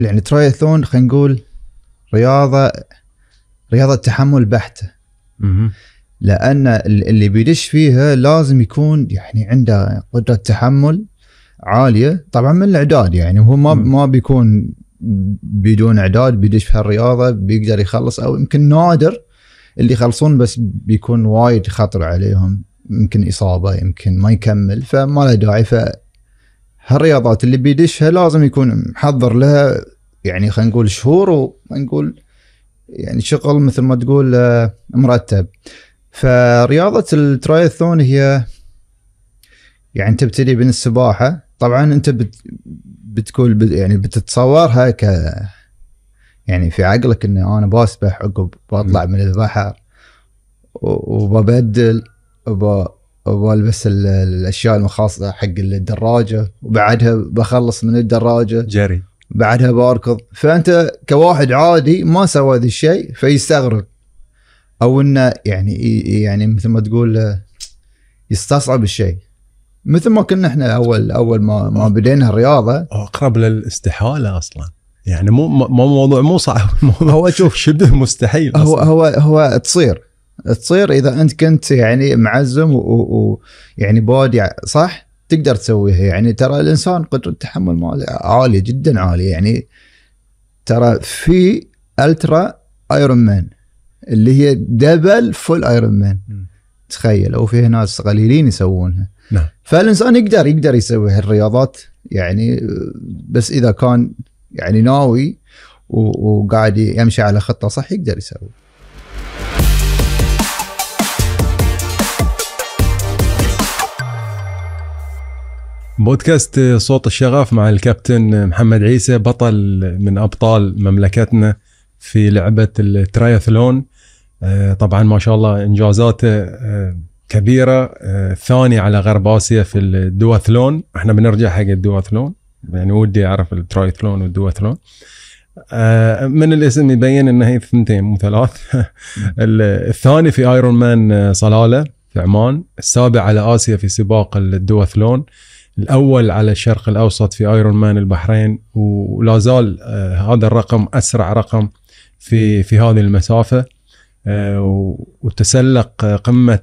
يعني ترايثلون خلينا نقول رياضة تحمل بحتة. لأن اللي بيدش فيها لازم يكون يعني عنده قدرة تحمل عالية طبعا من الإعداد، يعني هو ما بيكون بدون إعداد بيدش في هالرياضة بيقدر يخلص، أو يمكن نادر اللي يخلصون بس بيكون وايد خطر عليهم، يمكن إصابة يمكن ما يكمل، فما له داعي. فهالرياضات اللي بيدشها لازم يكون محضر لها يعني خلينا نقول شهور، ونقول يعني شغل مثل ما تقول مرتب. فرياضة الترايثلون هي يعني تبتدي من السباحة. طبعا انت بتقول يعني بتتصورها يعني في عقلك ان انا بسبح عقب بطلع من البحر وببدل وبلبس الاشياء المخصصة حق الدراجة، وبعدها بخلص من الدراجة جري، بعدها باركض. فانت كواحد عادي ما سوى ذا الشيء فيستغرب، او انه يعني مثل ما تقول يستصعب الشيء، مثل ما كنا احنا اول ما بدينا الرياضه اقرب للاستحاله اصلا. يعني مو موضوع مو صعب، هو شوف شبه مستحيل أصلاً. هو تصير اذا انت كنت يعني معزم ويعني بودي صح تقدر تسويها. يعني ترى الانسان قدرة التحمل ماله عاليه جدا عاليه. يعني ترى في الترا ايرون مان اللي هي دبل فول ايرون مان، تخيل، او في ناس قليلين يسوونها. نعم. فالإنسان يقدر يسوي هالرياضات يعني، بس إذا كان يعني ناوي وقاعد يمشي على خطة صح يقدر يسوي. بودكاست صوت الشغف مع الكابتن محمد عيسى، بطل من أبطال مملكتنا في لعبة الترايثلون. طبعا ما شاء الله إنجازاته كبيرة، ثاني على غرب آسيا في الدواثلون. احنا بنرجع حق الدواثلون، يعني ودي أعرف الترايثلون والدواثلون. من الاسم يبين انه هي ثنتين مو ثلاث. الثاني في ايرون مان صلالة في عمان، السابع على آسيا في سباق الدواثلون، الأول على الشرق الأوسط في ايرون مان البحرين، ولا زال هذا الرقم أسرع رقم في هذه المسافة. وتسلق قمة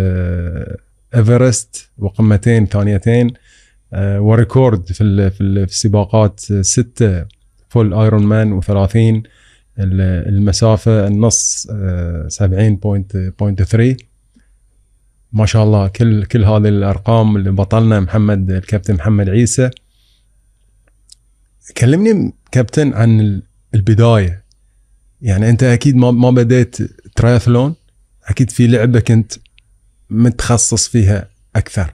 إيفرست وقمتين ثانيتين، وريكورد في السباقات 6 فول ايرون مان و30 المسافة النص 70.3. ما شاء الله كل هذه الأرقام اللي بطلنا محمد الكابتن محمد عيسى. كلمني كابتن عن البداية. يعني أنت أكيد ما بديت ترايثلون، أكيد في لعبة كنت متخصص فيها أكثر.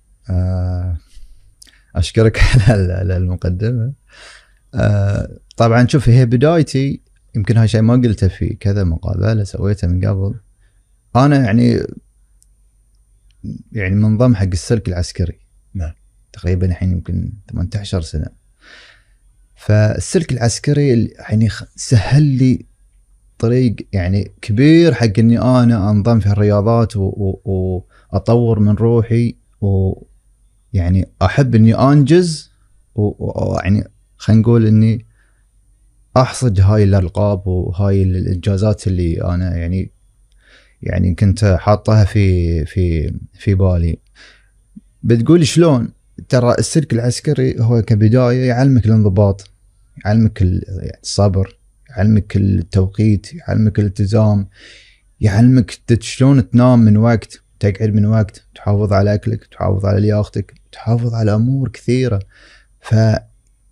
أشكرك على المقدمة. طبعا شوف، هي بدايتي يمكن هاي شيء ما قلته في كذا مقابلة سويتها من قبل. أنا يعني منضم حق السلك العسكري. نعم. تقريبا الحين يمكن 18 سنة. فالسلك العسكري يعني سهل لي طريق يعني كبير حق اني انا انضم في الرياضات واطور من روحي، ويعني احب اني انجز، ويعني خلينا نقول اني احصد هاي الالقاب وهاي الانجازات اللي انا يعني كنت حاطها في بالي. بتقول شلون؟ ترى السلك العسكري هو كبداية يعلمك الانضباط، يعلمك الصبر، يعلمك التوقيت، يعلمك الالتزام، يعلمك شلون تنام من وقت، تقعد من وقت، تحافظ على أكلك، تحافظ على لياقتك، تحافظ على أمور كثيرة. فأغلب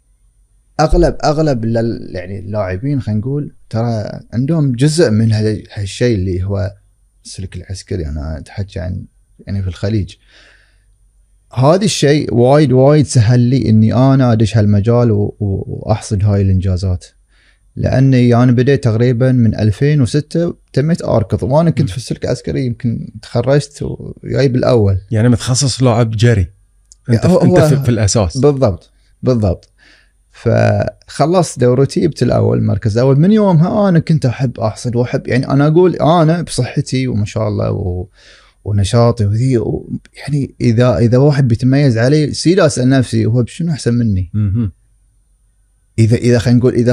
يعني اللاعبين خلينا نقول ترى عندهم جزء من هالشيء اللي هو السلك العسكري. أنا أتحكي عن يعني في الخليج. هذا الشيء وايد سهل لي اني انا ادش هالمجال واحصد هاي الانجازات، لاني انا بديت تقريبا من 2006 تميت اركض، وانا كنت في السلك العسكري يمكن تخرجت وجايب الاول. يعني متخصص لاعب جري انت في الاساس. بالضبط. فخلصت دورتي جبت الاول، مركز اول. من يومها انا كنت احب احصد واحب، يعني انا اقول انا بصحتي وما شاء الله ونشاطي وذي، يعني اذا واحد بيتميز علي سيدا اسال نفسي هو بشنو احسن مني. اذا خلينا نقول اذا